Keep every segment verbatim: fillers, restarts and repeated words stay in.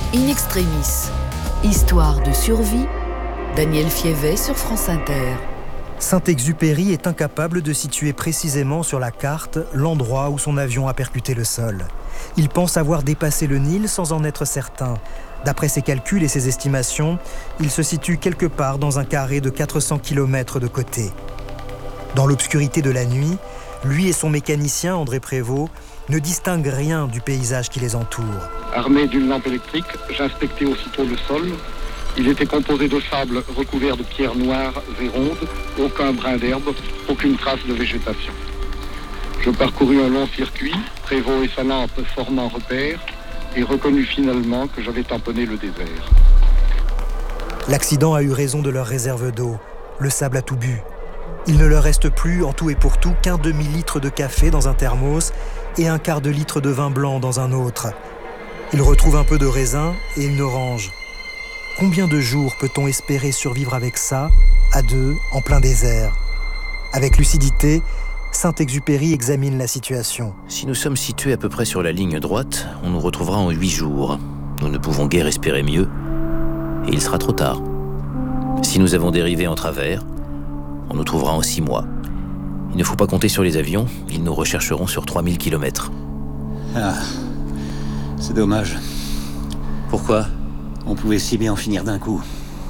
In extremis, histoire de survie, Daniel Fievet sur France Inter. Saint-Exupéry est incapable de situer précisément sur la carte l'endroit où son avion a percuté le sol. Il pense avoir dépassé le Nil sans en être certain. D'après ses calculs et ses estimations, il se situe quelque part dans un carré de quatre cents kilomètres de côté. Dans l'obscurité de la nuit, lui et son mécanicien, André Prévost, ne distinguent rien du paysage qui les entoure. Armé d'une lampe électrique, j'inspectais aussitôt le sol. Il était composé de sable recouvert de pierres noires et rondes, aucun brin d'herbe, aucune trace de végétation. Je parcourus un long circuit, Prévost et sa lampe formant repère, et reconnus finalement que j'avais tamponné le désert. L'accident a eu raison de leur réserve d'eau, le sable a tout bu. Il ne leur reste plus, en tout et pour tout, qu'un demi-litre de café dans un thermos et un quart de litre de vin blanc dans un autre. Ils retrouvent un peu de raisin et une orange. Combien de jours peut-on espérer survivre avec ça, à deux, en plein désert ? Avec lucidité, Saint-Exupéry examine la situation. Si nous sommes situés à peu près sur la ligne droite, on nous retrouvera en huit jours. Nous ne pouvons guère espérer mieux, et il sera trop tard. Si nous avons dérivé en travers, on nous trouvera en six mois. Il ne faut pas compter sur les avions, ils nous rechercheront sur trois mille kilomètres. Ah, c'est dommage. Pourquoi ? On pouvait si bien en finir d'un coup.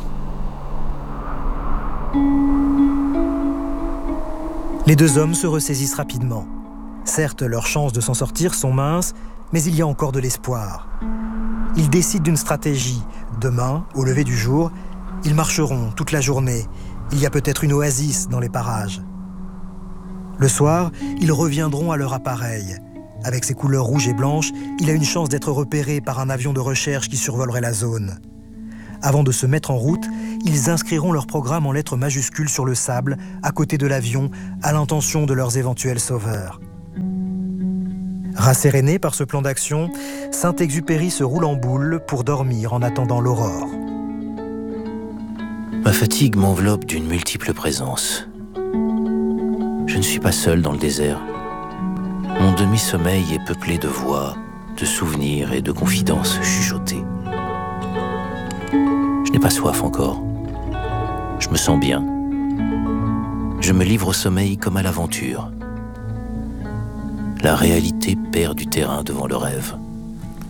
Les deux hommes se ressaisissent rapidement. Certes, leurs chances de s'en sortir sont minces, mais il y a encore de l'espoir. Ils décident d'une stratégie. Demain, au lever du jour, ils marcheront toute la journée. Il y a peut-être une oasis dans les parages. Le soir, ils reviendront à leur appareil. Avec ses couleurs rouges et blanches, il a une chance d'être repéré par un avion de recherche qui survolerait la zone. Avant de se mettre en route, ils inscriront leur programme en lettres majuscules sur le sable, à côté de l'avion, à l'intention de leurs éventuels sauveurs. Rasséréné par ce plan d'action, Saint-Exupéry se roule en boule pour dormir en attendant l'aurore. Ma fatigue m'enveloppe d'une multiple présence. Je ne suis pas seul dans le désert. Mon demi-sommeil est peuplé de voix, de souvenirs et de confidences chuchotées. Je n'ai pas soif encore. Je me sens bien. Je me livre au sommeil comme à l'aventure. La réalité perd du terrain devant le rêve.